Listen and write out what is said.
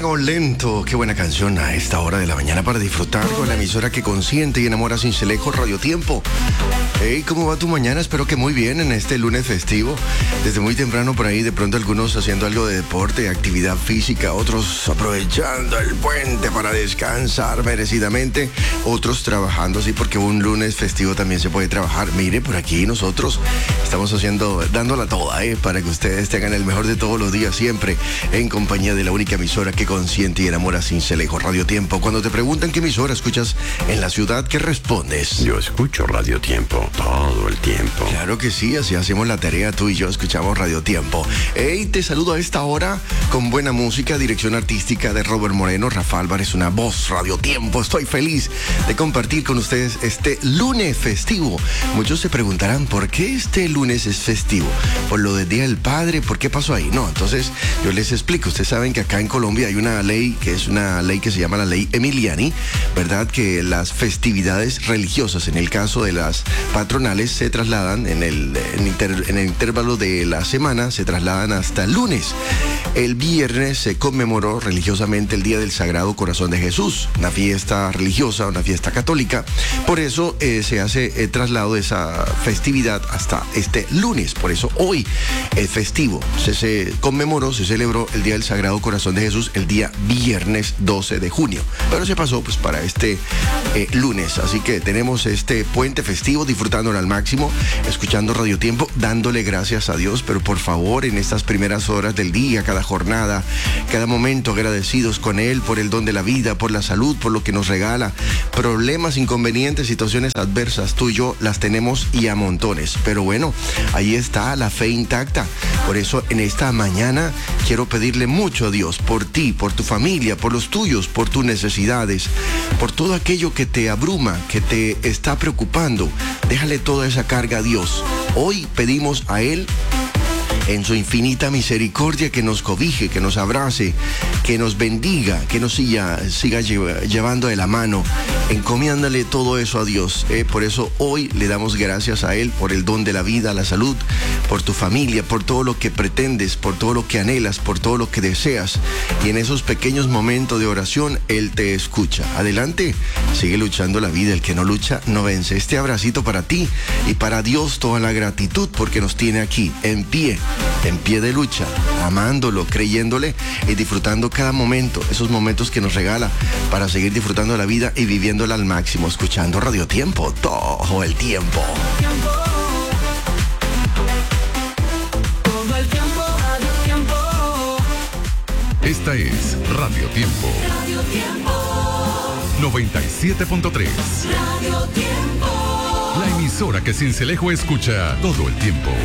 Fuego Lento, qué buena canción a esta hora de la mañana para disfrutar con la emisora que consiente y enamora sin Cincelejo Radio Tiempo. Hey, ¿cómo va tu mañana? Espero que muy bien en este lunes festivo. Desde muy temprano por ahí, de pronto algunos haciendo algo de deporte, actividad física, otros aprovechando el puente para descansar merecidamente, otros trabajando, sí, porque un lunes festivo también se puede trabajar. Mire, por aquí nosotros estamos dándola toda, para que ustedes tengan el mejor de todos los días, siempre en compañía de la única emisora que consiente y enamora sin Cincelejo Radio Tiempo. Cuando te preguntan qué emisora escuchas en la ciudad, ¿qué respondes? Yo escucho Radio Tiempo todo el tiempo. Claro que sí, así hacemos la tarea, tú y yo escuchamos Radio Tiempo. Hey, te saludo a esta hora con buena música, dirección artística de Robert Moreno, Rafa Álvarez, una voz, Radio Tiempo. Estoy feliz de compartir con ustedes este lunes festivo. Muchos se preguntarán, ¿por qué este lunes es festivo? ¿Por lo del Día del Padre? ¿Por qué pasó ahí? No, entonces yo les explico. Ustedes saben que acá en Colombia hay una ley que es una ley que se llama la ley Emiliani, ¿verdad? Que las festividades religiosas, en el caso de las patronales, se trasladan en el intervalo de la semana, se trasladan hasta el lunes. El viernes se conmemoró religiosamente el Día del Sagrado Corazón de Jesús, una fiesta religiosa, una fiesta católica. Por eso se hace el traslado de esa festividad hasta este lunes. Por eso hoy es festivo. Se conmemoró, se celebró el Día del Sagrado Corazón de Jesús el día viernes 12 de junio. Pero se pasó pues para este lunes. Así que tenemos este puente festivo, disfrutándolo al máximo, escuchando Radio Tiempo, dándole gracias a Dios. Pero por favor, en estas primeras horas del día, cada jornada, cada momento, agradecidos con Él por el don de la vida, por la salud, por lo que nos regala. Problemas, inconvenientes, situaciones adversas, tú y yo las tenemos y a montones. Pero bueno, ahí está la fe intacta. Por eso en esta mañana quiero pedirle mucho a Dios por ti, por tu familia, por los tuyos, por tus necesidades, por todo aquello que te abruma, que te está preocupando. Déjale toda esa carga a Dios. Hoy pedimos a Él, en su infinita misericordia, que nos cobije, que nos abrace, que nos bendiga, que nos siga llevando de la mano, encomiándale todo eso a Dios. Por eso hoy le damos gracias a Él por el don de la vida, la salud, por tu familia, por todo lo que pretendes, por todo lo que anhelas, por todo lo que deseas. Y en esos pequeños momentos de oración, Él te escucha. Adelante, sigue luchando la vida. El que no lucha, no vence. Este abracito para ti y para Dios, toda la gratitud, porque nos tiene aquí, en pie de lucha, amándolo, creyéndole y disfrutando cada momento, esos momentos que nos regala para seguir disfrutando de la vida y viviéndola al máximo, escuchando Radio Tiempo todo el tiempo. Esta es Radio Tiempo. 97.3. La emisora que Cincelejo escucha todo el tiempo.